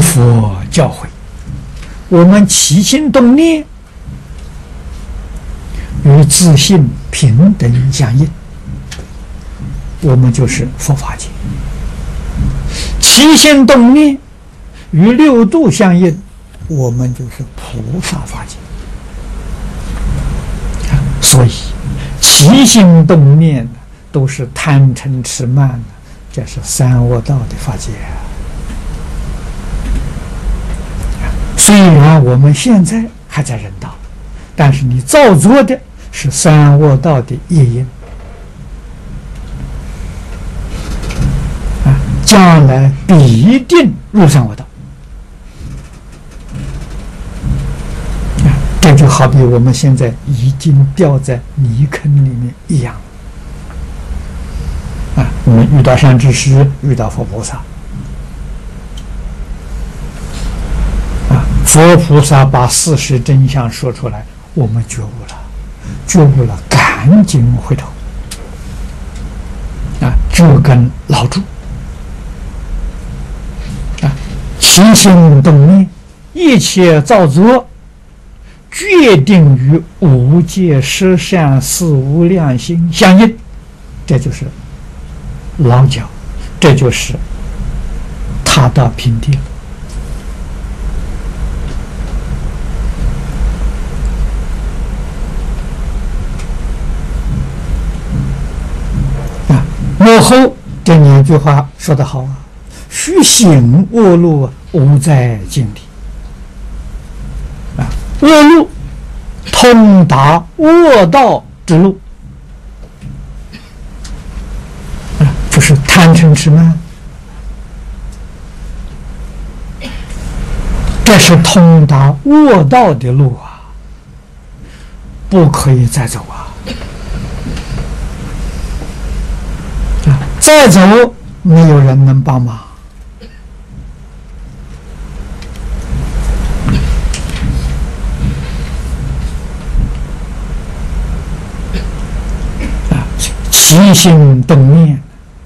佛教诲，我们起心动念与自信平等相应，我们就是佛法界；起心动念与六度相应，我们就是菩萨法界。所以起心动念都是贪嗔痴慢，这是三恶道的法界。虽然我们现在还在人道，但是你造作的是三恶道的业因，将来必定入三恶道。这就好比我们现在已经掉在泥坑里面一样。我们遇到善知识，遇到佛菩萨，佛菩萨把事实真相说出来，我们觉悟了，觉悟了，赶紧回头，这根牢住，起心动念，一切造作，决定于无界十善四无量心相应，这就是牢脚，这就是踏到平地了。幕后这两句话说得好啊，须行恶路，无在境里。恶路通达恶道之路，就是贪嗔痴慢，这是通达恶道的路啊，不可以再走啊！再走没有人能帮忙。起心动念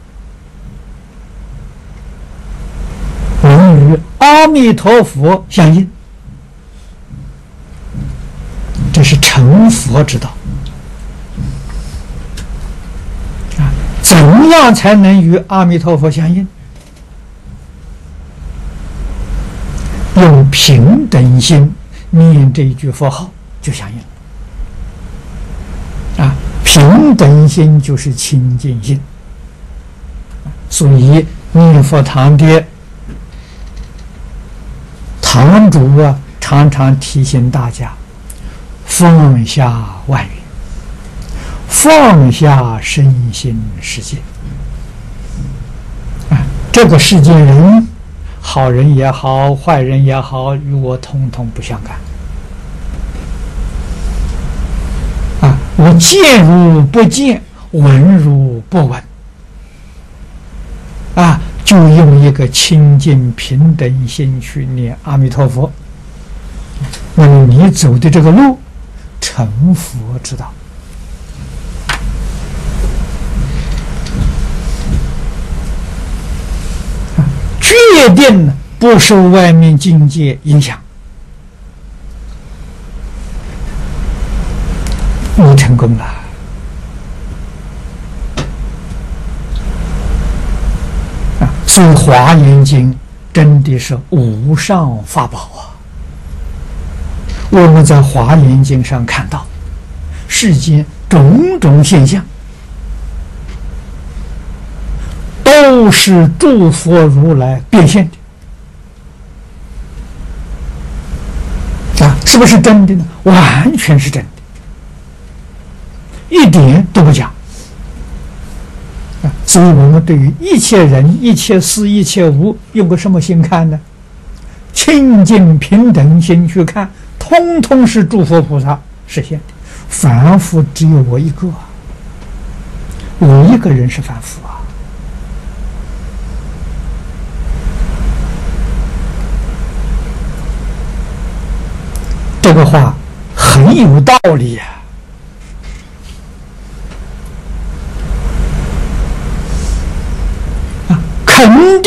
能与阿弥陀佛相应，这是成佛之道。怎样才能与阿弥陀佛相应？用平等心念这一句佛号就相应了。平等心就是清净心。所以念佛堂的堂主常常提醒大家放下万缘，放下身心世界。这个世间人，好人也好，坏人也好，与我统统不相干。我见如不见，闻如不闻。就用一个清净平等心去念阿弥陀佛，那么你走的这个路，成佛之道。决定不受外面境界影响，你成功了。所以《华严经》真的是无上法宝啊！我们在《华严经》上看到世间种种现象，都是诸佛如来变现的。是不是真的呢？完全是真的，一点都不假。所以我们对于一切人、一切事、一切物，用个什么心看呢？清净平等心去看，通通是诸佛菩萨实现的。凡夫只有我一个，我一个人是凡夫啊。这个话很有道理呀。肯